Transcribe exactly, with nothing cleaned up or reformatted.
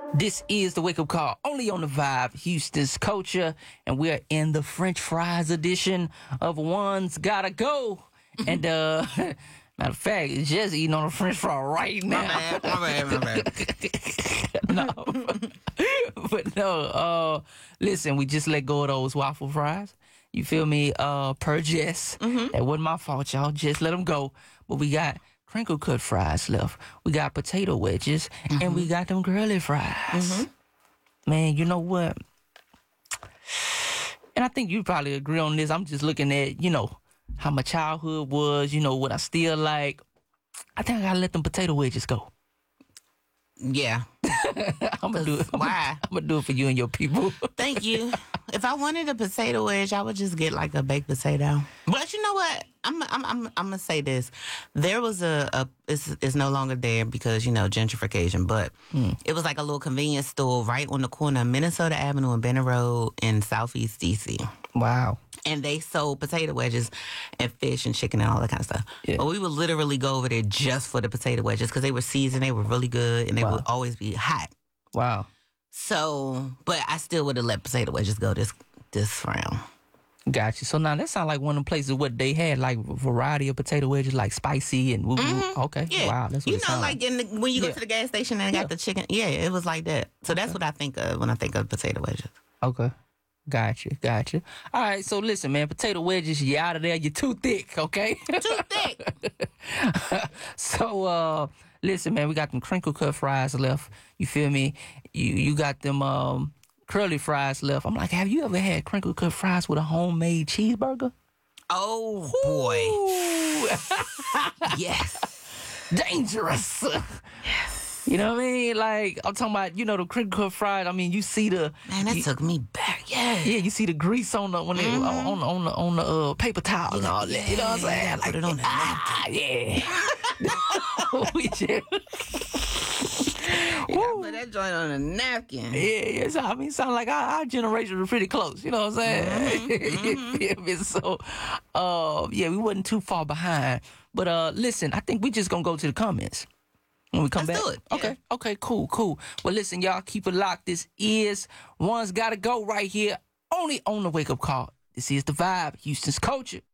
This is the Wake Up Call, only on the Vibe, Houston's culture, and we're in the French fries edition of One's Gotta Go. And, uh, matter of fact, it's just eating on a French fry right now. My bad, my bad, my bad. No. But no, uh, listen, we just let go of those waffle fries. You feel me? Uh, per Jess. Mm-hmm. That wasn't my fault, y'all. Just let them go. But we got crinkle cut fries left. We got potato wedges, mm-hmm. and we got them girly fries. Mm-hmm. Man, you know what? And I think you probably agree on this. I'm just looking at, you know, how my childhood was, you know, what I still like. I think I gotta let them potato wedges go. Yeah. I'm gonna do it. I'm Why? I'm gonna do it for you and your people. Thank you. If I wanted a potato wedge, I would just get like a baked potato. But you know what? I'm I'm I'm, I'm gonna say this. There was a, a it's, it's no longer there because you know gentrification. But mm. it was like a little convenience store right on the corner of Minnesota Avenue and Benner Road in Southeast D C. Wow. And they sold potato wedges and fish and chicken and all that kind of stuff. Yeah. But we would literally go over there just for the potato wedges because they were seasoned, they were really good, and they wow. would always be hot. Wow. So, but I still would have let potato wedges go this this round. Gotcha. So now that sounds like one of the places what they had, like a variety of potato wedges, like spicy and woo woo. Mm-hmm. Okay. Yeah. Wow. That's what you it know, like. like in the, when you yeah. go to the gas station and they yeah. got the chicken. Yeah, it was like that. So that's okay. what I think of when I think of potato wedges. Okay. Gotcha, gotcha. All right, so listen, man, potato wedges, you out of there, you're too thick, okay? Too thick. So, uh, listen, man, we got them crinkle cut fries left. You feel me? You you got them um, curly fries left. I'm like, have you ever had crinkle cut fries with a homemade cheeseburger? Oh, boy. Yes. Dangerous. Yes. You know what I mean? Like, I'm talking about, you know, the crinkle cut fried. I mean, you see the... Man, that you, took me back. Yeah. Yeah, you see the grease on the when they, mm-hmm. on, on, on the, on the uh, paper towel and all that. Yeah, you know what I'm saying? Yeah, like, put it on ah, yeah. We just... Woo. Put that joint on a napkin. Yeah, yeah. So, I mean, sound like our, our generation was pretty close. You know what I'm saying? Mm-hmm. You feel me? So, uh, yeah, we wasn't too far behind. But uh, listen, I think we just gonna go to the comments. When we come Let's back. do it. Okay, yeah. okay, cool, cool. Well, listen, y'all, keep it locked. This is One's Gotta Go right here, only on the Wake Up Call. This is the Vibe, Houston's culture.